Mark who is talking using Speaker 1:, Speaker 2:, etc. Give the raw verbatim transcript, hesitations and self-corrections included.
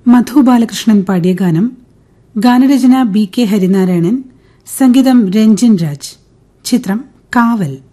Speaker 1: മധു ബാലകൃഷ്ണൻ പാടിയ ഗാനം. ഗാനരചന ബി കെ ഹരിനാരായണൻ, സംഗീതം രഞ്ജിൻ രാജ്. ചിത്രം കാവൽ.